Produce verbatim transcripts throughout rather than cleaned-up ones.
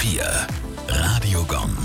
vier. Radio Gong.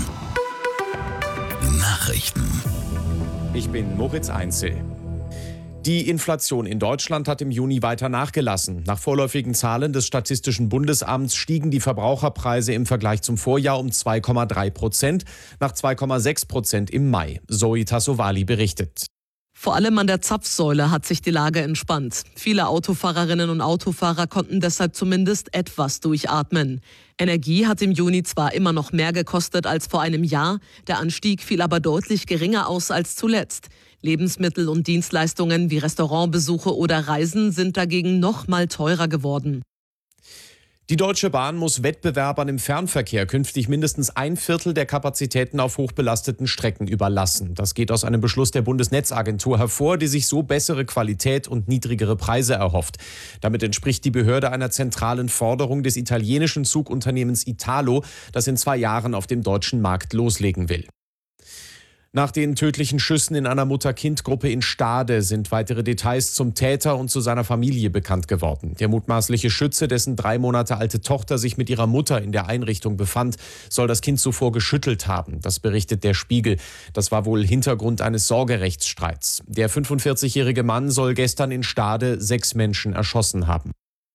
Nachrichten. Ich bin Moritz Einzel. Die Inflation in Deutschland hat im Juni weiter nachgelassen. Nach vorläufigen Zahlen des Statistischen Bundesamts stiegen die Verbraucherpreise im Vergleich zum Vorjahr um zwei Komma drei Prozent nach zwei Komma sechs Prozent im Mai. Zoe Tassovali berichtet. Vor allem an der Zapfsäule hat sich die Lage entspannt. Viele Autofahrerinnen und Autofahrer konnten deshalb zumindest etwas durchatmen. Energie hat im Juni zwar immer noch mehr gekostet als vor einem Jahr, der Anstieg fiel aber deutlich geringer aus als zuletzt. Lebensmittel und Dienstleistungen wie Restaurantbesuche oder Reisen sind dagegen noch mal teurer geworden. Die Deutsche Bahn muss Wettbewerbern im Fernverkehr künftig mindestens ein Viertel der Kapazitäten auf hochbelasteten Strecken überlassen. Das geht aus einem Beschluss der Bundesnetzagentur hervor, die sich so bessere Qualität und niedrigere Preise erhofft. Damit entspricht die Behörde einer zentralen Forderung des italienischen Zugunternehmens Italo, das in zwei Jahren auf dem deutschen Markt loslegen will. Nach den tödlichen Schüssen in einer Mutter-Kind-Gruppe in Stade sind weitere Details zum Täter und zu seiner Familie bekannt geworden. Der mutmaßliche Schütze, dessen drei Monate alte Tochter sich mit ihrer Mutter in der Einrichtung befand, soll das Kind zuvor geschüttelt haben. Das berichtet der Spiegel. Das war wohl Hintergrund eines Sorgerechtsstreits. Der fünfundvierzigjährige Mann soll gestern in Stade sechs Menschen erschossen haben.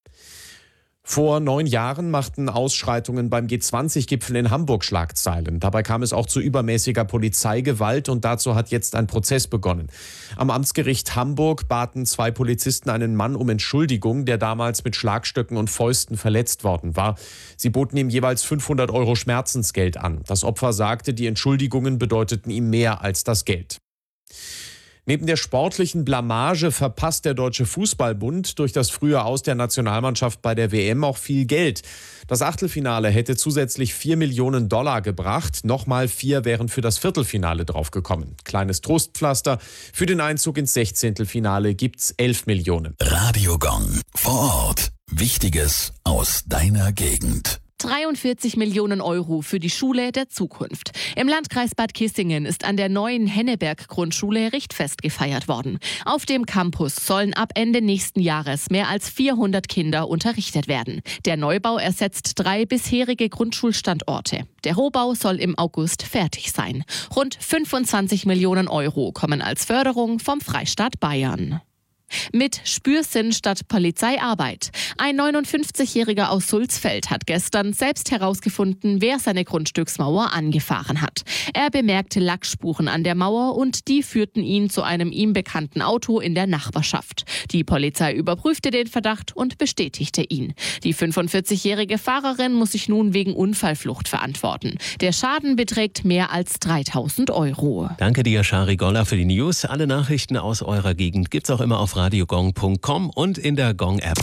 Vor neun Jahren machten Ausschreitungen beim G zwanzig Gipfel in Hamburg Schlagzeilen. Dabei kam es auch zu übermäßiger Polizeigewalt und dazu hat jetzt ein Prozess begonnen. Am Amtsgericht Hamburg baten zwei Polizisten einen Mann um Entschuldigung, der damals mit Schlagstöcken und Fäusten verletzt worden war. Sie boten ihm jeweils fünfhundert Euro Schmerzensgeld an. Das Opfer sagte, die Entschuldigungen bedeuteten ihm mehr als das Geld. Neben der sportlichen Blamage verpasst der Deutsche Fußballbund durch das frühe Aus der Nationalmannschaft bei der W M auch viel Geld. Das Achtelfinale hätte zusätzlich vier Millionen Dollar gebracht. Nochmal vier wären für das Viertelfinale draufgekommen. Kleines Trostpflaster. Für den Einzug ins Sechzehntelfinale gibt's elf Millionen. Radio Gong. Vor Ort. Wichtiges aus deiner Gegend. dreiundvierzig Millionen Euro für die Schule der Zukunft. Im Landkreis Bad Kissingen ist an der neuen Henneberg-Grundschule Richtfest gefeiert worden. Auf dem Campus sollen ab Ende nächsten Jahres mehr als vierhundert Kinder unterrichtet werden. Der Neubau ersetzt drei bisherige Grundschulstandorte. Der Rohbau soll im August fertig sein. Rund fünfundzwanzig Millionen Euro kommen als Förderung vom Freistaat Bayern. Mit Spürsinn statt Polizeiarbeit. Ein neunundfünfzigjähriger aus Sulzfeld hat gestern selbst herausgefunden, wer seine Grundstücksmauer angefahren hat. Er bemerkte Lackspuren an der Mauer und die führten ihn zu einem ihm bekannten Auto in der Nachbarschaft. Die Polizei überprüfte den Verdacht und bestätigte ihn. Die fünfundvierzigjährige Fahrerin muss sich nun wegen Unfallflucht verantworten. Der Schaden beträgt mehr als dreitausend Euro. Danke dir, Shari Golla, für die News. Alle Nachrichten aus eurer Gegend gibt's auch immer auf radiogong punkt com und in der Gong-App.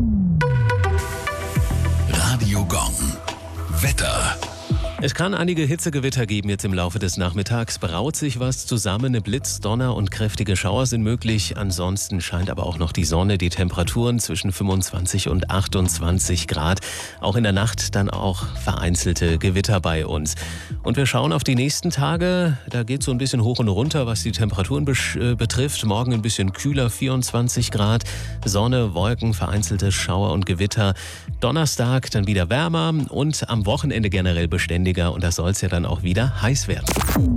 Radio Gong. Wetter. Es kann einige Hitzegewitter geben jetzt im Laufe des Nachmittags. Braut sich was zusammen. Blitz, Donner und kräftige Schauer sind möglich. Ansonsten scheint aber auch noch die Sonne. Die Temperaturen zwischen fünfundzwanzig und achtundzwanzig Grad. Auch in der Nacht dann auch vereinzelte Gewitter bei uns. Und wir schauen auf die nächsten Tage. Da geht es so ein bisschen hoch und runter, was die Temperaturen betrifft. Morgen ein bisschen kühler, vierundzwanzig Grad. Sonne, Wolken, vereinzelte Schauer und Gewitter. Donnerstag dann wieder wärmer und am Wochenende generell beständig. Und das soll es ja dann auch wieder heiß werden.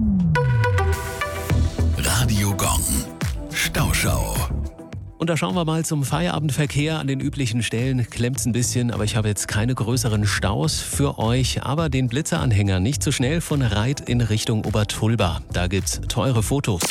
Radio Gong. Stauschau. Und da schauen wir mal zum Feierabendverkehr. An den üblichen Stellen klemmt es ein bisschen, aber ich habe jetzt keine größeren Staus für euch. Aber den Blitzeranhänger nicht zu schnell von Reit in Richtung Obertulba. Da gibt's teure Fotos.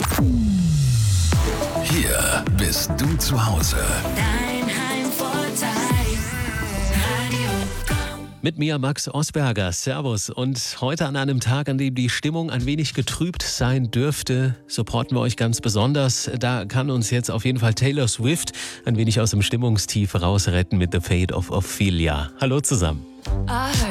Hier bist du zu Hause. Dein Heimvorteil. Radio Gong. Mit mir Max Osberger, Servus. Und heute an einem Tag, an dem die Stimmung ein wenig getrübt sein dürfte, supporten wir euch ganz besonders. Da kann uns jetzt auf jeden Fall Taylor Swift ein wenig aus dem Stimmungstief rausretten mit The Fate of Ophelia. Hallo zusammen.